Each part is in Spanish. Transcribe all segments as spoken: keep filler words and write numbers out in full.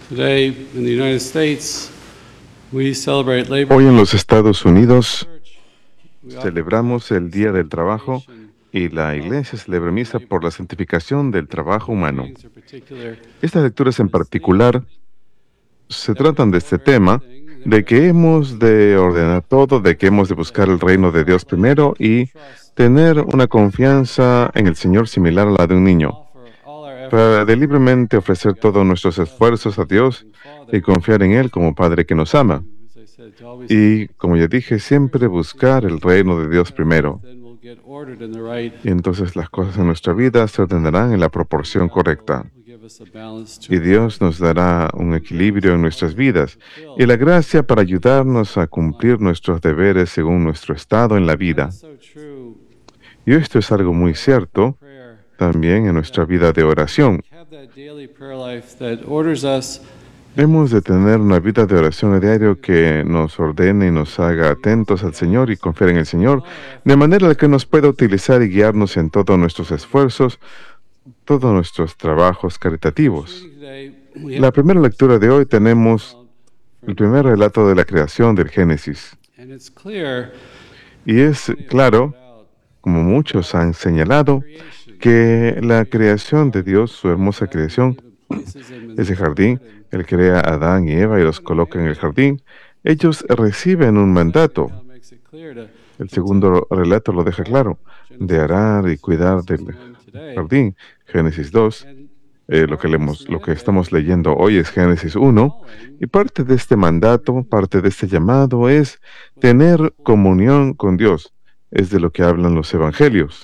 Today in the United States, we celebrate Labor Hoy Day en los Estados Unidos Church. We offer celebramos el Día del Trabajo celebration y la Iglesia celebra misa por la santificación del trabajo humano. readings in particular Estas lecturas en particular se that we tratan de should este order tema, everything, that de we que hemos de ordenar todo, de que hemos de buscar el reino de Dios primero y trust tener una confianza en el Señor similar a la de un niño, offer all our efforts para libremente ofrecer todos nuestros esfuerzos a Dios y confiar en Él como Padre que nos ama. as I said, to always Y, como ya dije, siempre buscar el reino de Dios primero. then we'll get ordered in the right Y entonces las cosas en nuestra vida se ordenarán en la proporción correcta. will give us a balance to Y Dios nos dará un equilibrio en nuestras vidas y la gracia para ayudarnos a cumplir nuestros deberes según nuestro estado en la vida. so true Y esto es algo muy cierto prayer. también en nuestra vida de oración. Have that daily prayer life that orders us Hemos de tener una vida de oración a diario que nos ordene y nos haga atentos al Señor y confiar en el Señor, de manera que nos pueda utilizar y guiarnos en todos nuestros esfuerzos, todos nuestros trabajos caritativos. today. We La have primera lectura de hoy tenemos el primer relato de la creación del Génesis. and it's clear Y es claro, como muchos han señalado, que la creación de Dios, su hermosa creación, ese jardín, Él crea a Adán y Eva y los coloca en el jardín, ellos reciben un mandato. El segundo relato lo deja claro, de arar y cuidar del jardín. Génesis dos, eh, lo, que leemos, lo que estamos leyendo hoy es Génesis uno, y parte de este mandato, parte de este llamado es tener comunión con Dios. Es de lo que hablan los evangelios.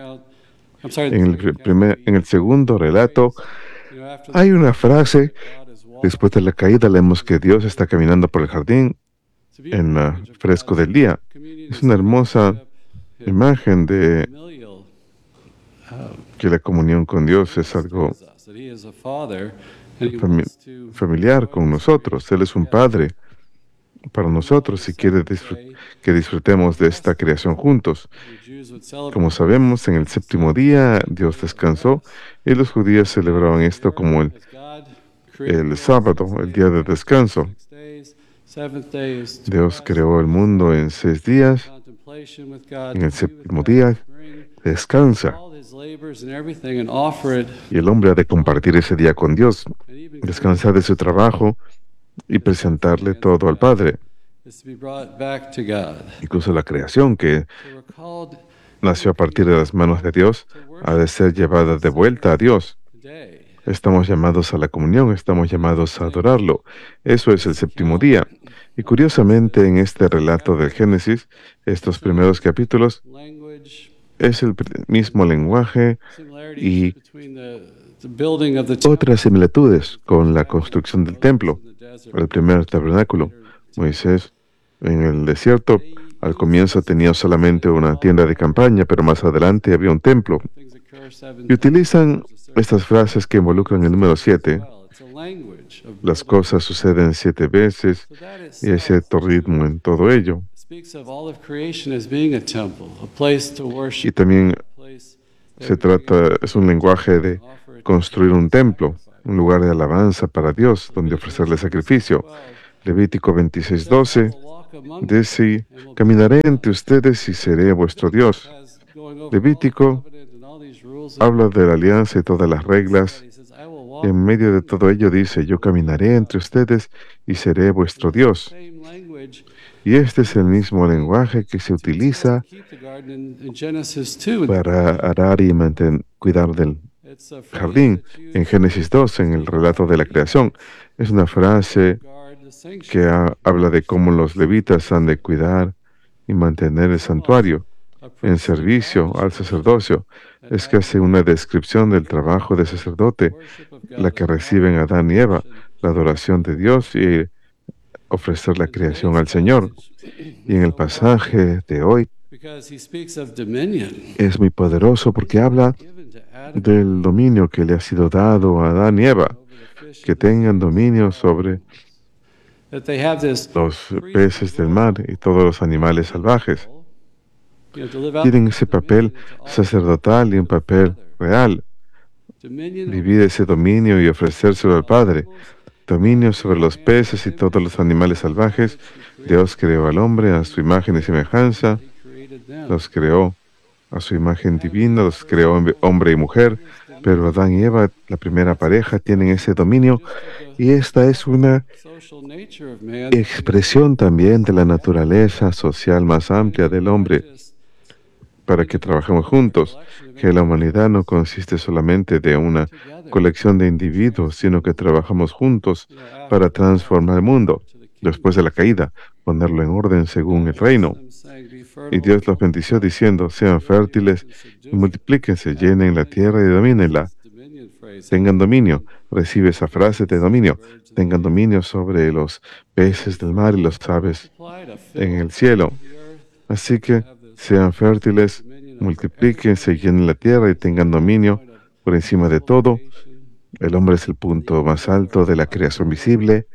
En el, pri- primer, en el segundo relato hay una frase, después de la caída leemos que Dios está caminando por el jardín en el fresco del día. Es una hermosa imagen de que la comunión con Dios es algo fami- familiar con nosotros. Él es un Padre para nosotros y quiere disfrut- que disfrutemos de esta creación juntos. Como sabemos, en el séptimo día Dios descansó y los judíos celebraban esto como el, el sábado, el día de descanso. Dios creó el mundo en seis días, en el séptimo día descansa y el hombre ha de compartir ese día con Dios, descansar de su trabajo y presentarle todo al Padre. Incluso la creación que nació a partir de las manos de Dios ha de ser llevada de vuelta a Dios. Estamos llamados a la comunión, estamos llamados a adorarlo. Eso es el séptimo día. Y curiosamente, en este relato del Génesis, estos primeros capítulos, es el pr- mismo lenguaje y otras similitudes con la construcción del templo, el primer tabernáculo. Moisés en el desierto, al comienzo tenía solamente una tienda de campaña, pero más adelante había un templo. Y utilizan estas frases que involucran el número siete. Las cosas suceden siete veces y hay cierto ritmo en todo ello. Y también se trata, es un lenguaje de construir un templo, un lugar de alabanza para Dios, donde ofrecerle sacrificio. Levítico veintiséis doce dice, caminaré entre ustedes y seré vuestro Dios. Levítico habla de la alianza y todas las reglas. Y en medio de todo ello dice, yo caminaré entre ustedes y seré vuestro Dios. Y este es el mismo lenguaje que se utiliza para arar y manten- cuidar del jardín en Génesis dos, en el relato de la creación. Es una frase que ha- habla de cómo los levitas han de cuidar y mantener el santuario en servicio al sacerdocio. Es casi una descripción del trabajo de sacerdote, la que reciben Adán y Eva, la adoración de Dios y ofrecer la creación al Señor. Y en el pasaje de hoy es muy poderoso porque habla del dominio que le ha sido dado a Adán y Eva, que tengan dominio sobre los peces del mar y todos los animales salvajes. Tienen ese papel sacerdotal y un papel real. Vivir ese dominio y ofrecérselo al Padre. dominio sobre los peces y todos los animales salvajes. Dios creó al hombre a su imagen y semejanza, los creó a su imagen divina, los creó hombre hombre y mujer, pero Adán y Eva, la primera pareja, tienen ese dominio y esta es una expresión también de la naturaleza social más amplia del hombre para que trabajemos juntos, que la humanidad no consiste solamente de una colección de individuos, sino que trabajamos juntos para transformar el mundo después de la caída, ponerlo en orden según el reino. Y Dios los bendició diciendo, sean fértiles y multiplíquense, llenen la tierra y domínenla. Tengan dominio, recibe esa frase de dominio, tengan dominio sobre los peces del mar y los aves en el cielo. Así que sean fértiles, multiplíquense, llenen la tierra y tengan dominio por encima de todo. El hombre es el punto más alto de la creación visible.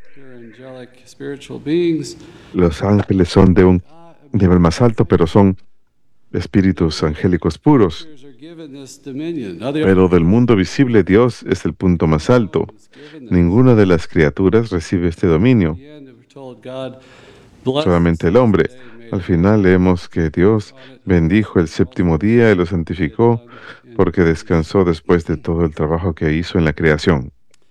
Los ángeles son de un nivel más alto, pero son espíritus angélicos puros. Pero del mundo visible, Dios es el punto más alto. Ninguna de las criaturas recibe este dominio, solamente el hombre. Al final leemos que Dios bendijo el séptimo día y lo santificó porque descansó después de todo el trabajo que hizo en la creación.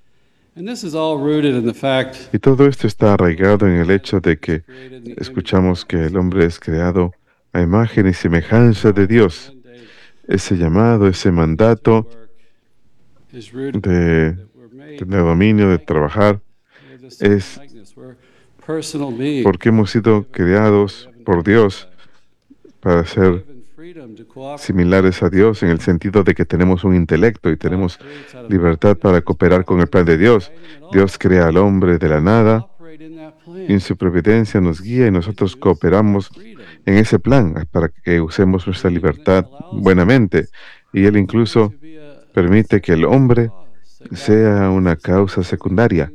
Y todo esto está arraigado en el hecho de que escuchamos que el hombre es creado a imagen y semejanza de Dios. Ese llamado, ese mandato de tener dominio, de trabajar, es porque hemos sido creados por Dios para ser similares a Dios en el sentido de que tenemos un intelecto y tenemos libertad para cooperar con el plan de Dios. Dios crea al hombre de la nada y en su providencia nos guía y nosotros cooperamos en ese plan para que usemos nuestra libertad buenamente. Y Él incluso permite que el hombre sea una causa secundaria.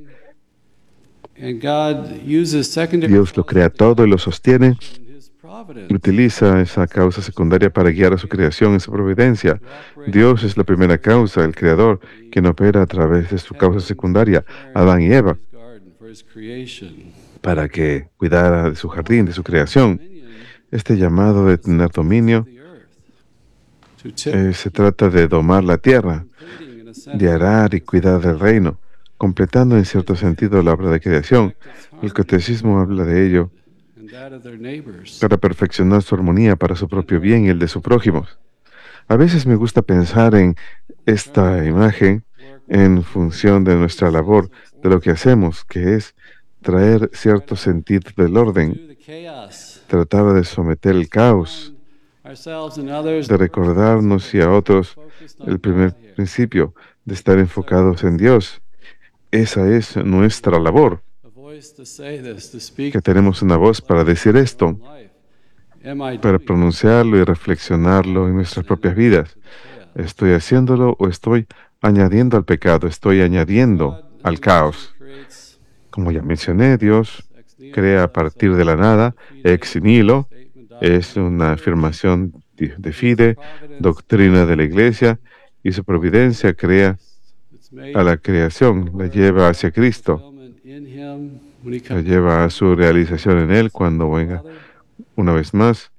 Dios lo crea todo y lo sostiene. Utiliza esa causa secundaria para guiar a su creación en su providencia. Dios es la primera causa, el creador, quien opera a través de su causa secundaria, Adán y Eva, para que cuidara de su jardín, de su creación. Este llamado de tener dominio eh, se trata de domar la tierra, de arar y cuidar del reino, completando en cierto sentido la obra de creación. El catecismo habla de ello para perfeccionar su armonía para su propio bien y el de su prójimo. A veces me gusta pensar en esta imagen en función de nuestra labor, de lo que hacemos, que es traer cierto sentido del orden, tratar de someter el caos, de recordarnos y a otros el primer principio, de estar enfocados en Dios. Esa es nuestra labor, que tenemos una voz para decir esto, para pronunciarlo y reflexionarlo en nuestras propias vidas. ¿Estoy haciéndolo o estoy añadiendo al pecado? ¿Estoy añadiendo al caos? Como ya mencioné, Dios crea a partir de la nada, ex nihilo, es una afirmación de fide, doctrina de la Iglesia, y su providencia crea a la creación, la lleva hacia Cristo, la lleva a su realización en Él cuando venga una vez más